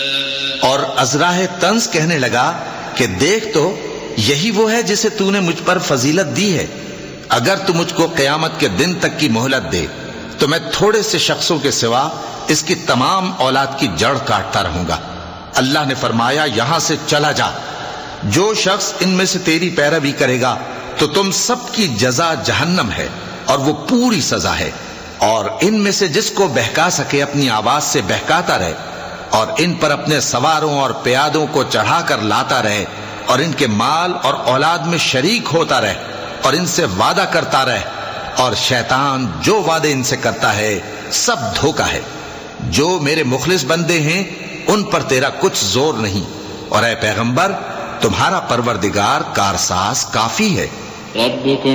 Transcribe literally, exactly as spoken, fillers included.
और अज़राह तंस कहने लगा कि देख तो यही वो है जिसे तूने मुझ पर फजीलत दी है। अगर तू मुझको क़यामत के दिन तक की मोहलत दे तो मैं थोड़े से शख्सों के सिवा इसकी तमाम औलाद की जड़ काटता रहूंगा। अल्लाह ने फरमाया, यहां से चला जा। जो शख्स इनमें से तेरी पैरवी करेगा तो तुम सबकी जजा जहन्नम है और वो पूरी सजा है। और इनमें से जिसको बहका सके अपनी आवाज से बहकाता रहे और इन पर अपने सवारों और प्यादों को चढ़ाकर लाता रहे और इनके माल और औलाद में शरीक होता रहे और इनसे वादा करता रहे, और शैतान जो वादे इनसे करता है सब धोखा है। जो मेरे मुखलिस बंदे हैं उन पर तेरा कुछ जोर नहीं, और ऐ पैगंबर तुम्हारा परवरदिगार कारसाज काफी है।